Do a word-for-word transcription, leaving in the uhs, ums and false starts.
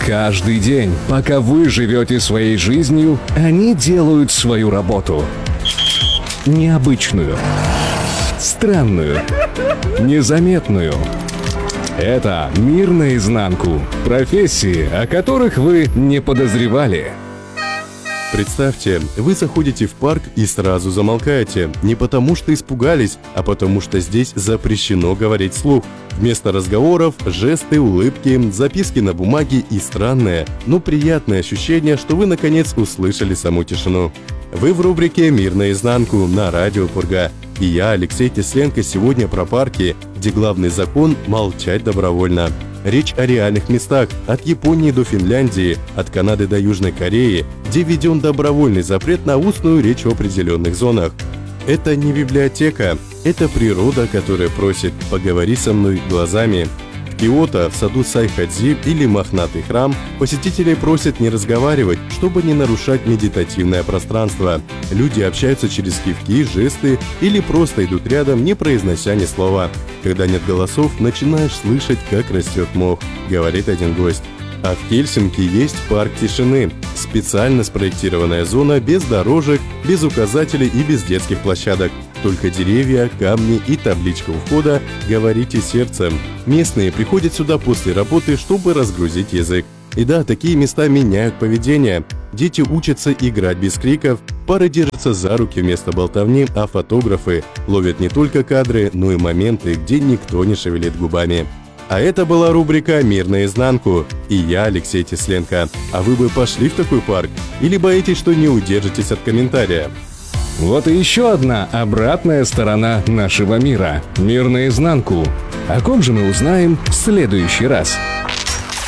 Каждый день, пока вы живете своей жизнью, они делают свою работу. Необычную, странную, незаметную. Это «Мир наизнанку». Профессии, о которых вы не подозревали. Представьте, вы заходите в парк и сразу замолкаете. Не потому что испугались, а потому что здесь запрещено говорить вслух. Вместо разговоров – жесты, улыбки, записки на бумаге и странное, но приятное ощущение, что вы наконец услышали саму тишину. Вы в рубрике «Мир наизнанку» на радио Пурга. И я, Алексей Тесленко, сегодня про парки, где главный закон – молчать добровольно. Речь о реальных местах, от Японии до Финляндии, от Канады до Южной Кореи, где введен добровольный запрет на устную речь в определенных зонах. Это не библиотека, это природа, которая просит «поговори со мной глазами». В Киото, в саду Сайхадзи или Мохнатый храм посетителей просят не разговаривать, чтобы не нарушать медитативное пространство. Люди общаются через кивки, жесты или просто идут рядом, не произнося ни слова. Когда нет голосов, начинаешь слышать, как растет мох, говорит один гость. А в Хельсинки есть парк тишины. Специально спроектированная зона без дорожек, без указателей и без детских площадок. Только деревья, камни и табличка у входа «Говорите сердцем». Местные приходят сюда после работы, чтобы разгрузить язык. И да, такие места меняют поведение. Дети учатся играть без криков, пары держатся за руки вместо болтовни, а фотографы ловят не только кадры, но и моменты, где никто не шевелит губами. А это была рубрика «Мир наизнанку». И я, Алексей Тесленко. А вы бы пошли в такой парк? Или боитесь, что не удержитесь от комментария? Вот и еще одна обратная сторона нашего мира. Мир наизнанку. О ком же мы узнаем в следующий раз?